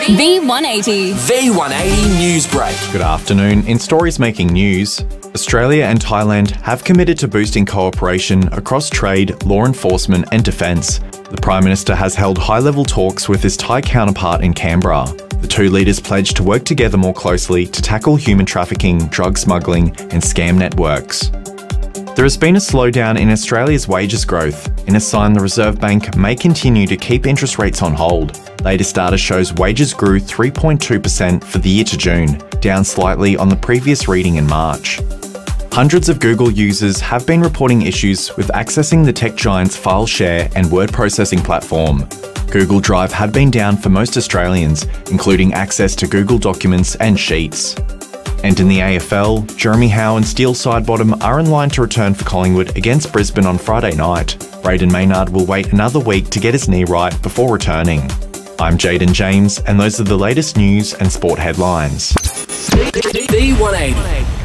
V180. V180 News Break. Good afternoon. In stories making news, Australia and Thailand have committed to boosting cooperation across trade, law enforcement and defence. The Prime Minister has held high-level talks with his Thai counterpart in Canberra. The two leaders pledged to work together more closely to tackle human trafficking, drug smuggling and scam networks. There has been a slowdown in Australia's wages growth, in a sign the Reserve Bank may continue to keep interest rates on hold. Latest data shows wages grew 3.2% for the year to June, down slightly on the previous reading in March. Hundreds of Google users have been reporting issues with accessing the tech giant's file share and word processing platform. Google Drive had been down for most Australians, including access to Google Documents and Sheets. And in the AFL, Jeremy Howe and Steele Sidebottom are in line to return for Collingwood against Brisbane on Friday night. Braden Maynard will wait another week to get his knee right before returning. I'm Jaden James, and those are the latest news and sport headlines. V180.